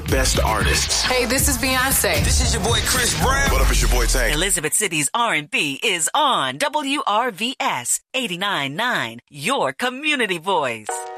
best artists. Hey, this is Beyonce. This is your boy Chris Brown. What up, it's your boy Tank. Elizabeth City's R&B is on WRVS 89.9, your community voice.